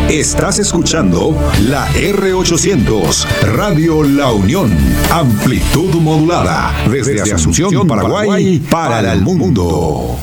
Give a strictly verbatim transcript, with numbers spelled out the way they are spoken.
Estás escuchando la R ochocientos, Radio La Unión. Amplitud modulada. Desde, desde Asunción, Paraguay, para el mundo.